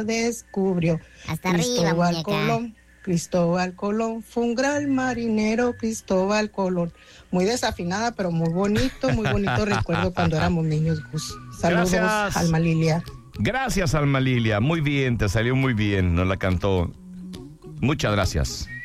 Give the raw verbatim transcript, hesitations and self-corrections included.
América descubrió. Hasta Cristóbal arriba, muñeca. Colón, Cristóbal Colón, fue un gran marinero, Cristóbal Colón. Muy desafinada, pero muy bonito, muy bonito recuerdo cuando éramos niños, Gus. Saludos, Gracias. Alma Lilia. Gracias, Alma Lilia. Muy bien, te salió muy bien. Nos la cantó. Muchas gracias.